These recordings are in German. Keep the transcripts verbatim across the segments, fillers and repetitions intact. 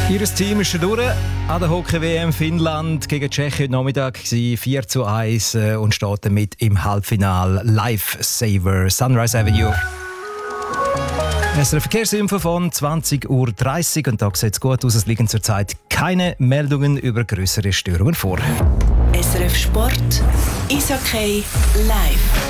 Ihr Team ist schon durch an der Hockey-W M Finnland gegen Tschechien heute Nachmittag vier zu eins und steht damit im Halbfinale. Lifesaver Sunrise Avenue. Es ist eine Verkehrsinfo von zwanzig Uhr dreißig und da sieht es gut aus. Es liegen zurzeit keine Meldungen über größere Störungen vor. S R F Sport, Eishockey live.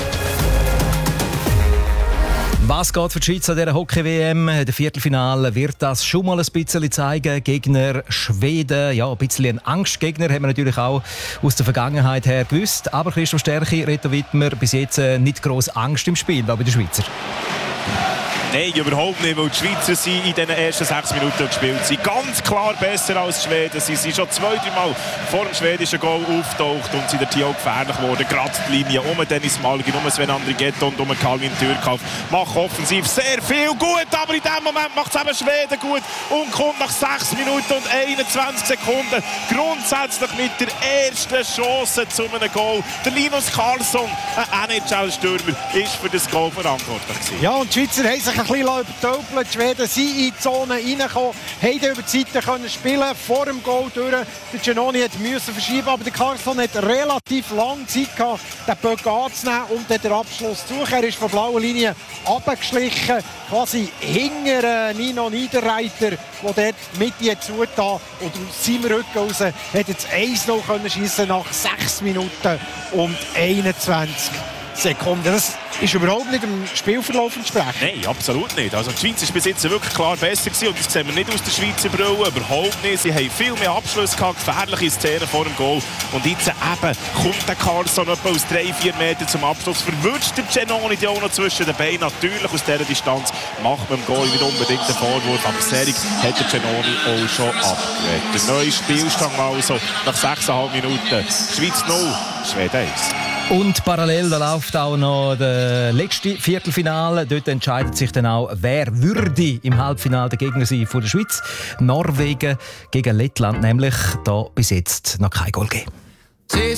Was geht für die Schweiz an dieser Hockey-W M? Der Viertelfinale wird das schon mal ein bisschen zeigen. Gegner Schweden, ja, ein bisschen ein Angstgegner, haben wir natürlich auch aus der Vergangenheit her gewusst. Aber Christoph Stärchi, Reto Wittmer, bis jetzt nicht gross Angst im Spiel, da bei den Schweizer. Nein, überhaupt nicht, weil die Schweizer sind in den ersten sechs Minuten gespielt sind ganz klar besser als die Schweden. Sie sind schon zwei, drei Mal vor dem schwedischen Goal auftaucht und sind hier auch gefährlich geworden. Gerade die Linie um Dennis Malgin, um Sven Andrighetto und um Calvin Türkhoff machen offensiv sehr viel gut, aber in diesem Moment macht es eben Schweden gut und kommt nach sechs Minuten und einundzwanzig Sekunden grundsätzlich mit der ersten Chance zu einem Goal. Der Linus Karlsson, ein N H L-Stürmer, ist für das Goal verantwortlich gewesen. Ja, und die Schweizer haben sich ein bisschen übertölpelt. Die Schweden sind in die Zone reingekommen, haben über die Seite können spielen, vor dem Goal durch. Der Giannoni musste verschieben, aber der Karlsson hat relativ lange Zeit gehabt, den Böck anzunehmen und dann den Abschluss zu suchen. Er ist von der blauen Linie runtergeschlichen, quasi hinter Nino Niederreiter, der dort mit ihr zugetan und aus seinem Rücken raus hat jetzt eins null schiessen nach sechs Minuten und einundzwanzig Sekunden. Das ist überhaupt nicht dem Spielverlauf entsprechend. Nein, absolut nicht. Also die Schweiz war bis jetzt wirklich klar besser gewesen und das sehen wir nicht aus der Schweizer Brille, überhaupt nicht. Sie haben viel mehr Abschlüsse gehabt, gefährliche Szenen vor dem Goal. Und jetzt eben kommt der Karlsson etwa aus drei vier Metern zum Abschluss, verwünscht der Giannoni die auch noch zwischen den Beinen. Natürlich aus dieser Distanz macht man im Goal nicht unbedingt den Vorwurf, aber Serig hat der Giannoni auch schon abgewehrt. Der neue Spielstand also nach sechseinhalb Minuten. Schweiz null, Schweden eins. Und parallel da läuft auch noch das letzte Viertelfinale. Dort entscheidet sich dann auch, wer würde im Halbfinale der Gegner sein von der Schweiz. Norwegen gegen Lettland, nämlich da bis jetzt noch kein Goal gegeben.